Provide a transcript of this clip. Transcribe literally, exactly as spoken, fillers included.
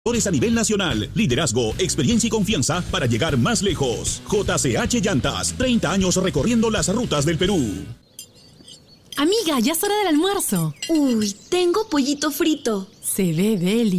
A nivel nacional, liderazgo, experiencia y confianza para llegar más lejos. J C H Llantas, treinta años recorriendo las rutas del Perú. Amiga, ya es hora del almuerzo. Uy, tengo pollito frito. Se ve deli.